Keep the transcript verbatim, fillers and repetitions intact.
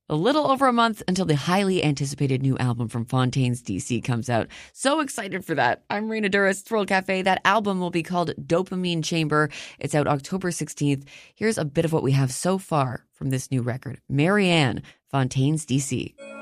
A little over a month until the highly anticipated new album from Fontaines D C comes out. So excited for that. I'm Rena Duras, Thrill Cafe. That album will be called Dopamine Chamber. It's out October sixteenth. Here's a bit of what we have so far from this new record. Marianne, Fontaines D C.